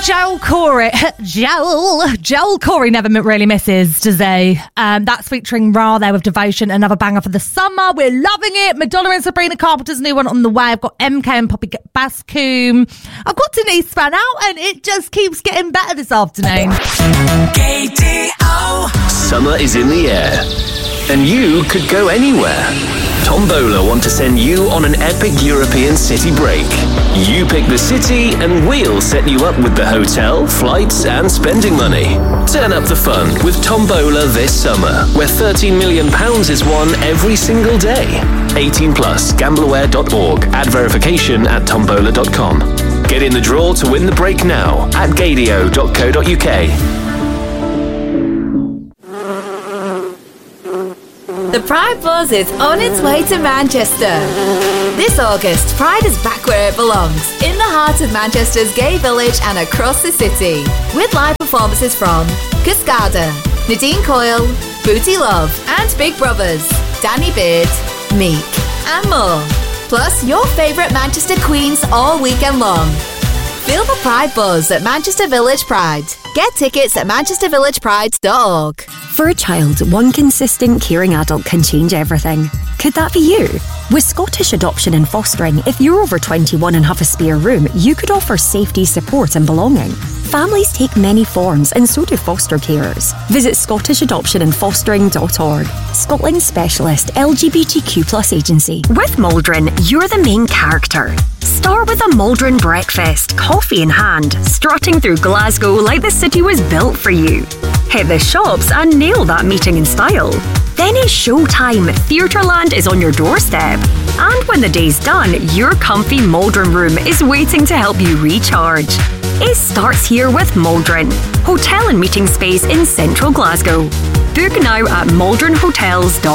Joel Corey never really misses, does he? That's featuring Ra there with Devotion, another banger for the summer. We're loving it. Madonna and Sabrina Carpenter's new one on the way. I've got MK and Poppy Bascoom. I've got Denise Span out, and it just keeps getting better this afternoon. KDO. Summer is in the air, and you could go anywhere. Tombola want to send you on an epic European city break. You pick the city and we'll set you up with the hotel, flights and spending money. Turn up the fun with Tombola this summer, where £13 million is won every single day. 18 plus, gambleaware.org. Add verification at tombola.com. Get in the draw to win the break now at gadio.co.uk. The Pride Buzz is on its way to Manchester. This August, Pride is back where it belongs, in the heart of Manchester's gay village and across the city. With live performances from Cascada, Nadine Coyle, Booty Love and Big Brothers, Danny Beard, Meek and more. Plus your favourite Manchester queens all weekend long. Feel the Pride Buzz at Manchester Village Pride. Get tickets at manchestervillagepride.org. For a child, one consistent, caring adult can change everything. Could that be you? With Scottish Adoption and Fostering, if you're over 21 and have a spare room, you could offer safety, support and belonging. Families take many forms, and so do foster carers. Visit scottishadoptionandfostering.org. Scotland's specialist LGBTQ+ agency. With Maldron, you're the main character. Start with a Maldron breakfast, coffee in hand, strutting through Glasgow like the city was built for you. Hit the shops and nail that meeting in style. Then it's showtime. Theatreland is on your doorstep. And when the day's done, your comfy Maldron room is waiting to help you recharge. It starts here with Maldron, hotel and meeting space in central Glasgow. Book now at maldronhotels.com.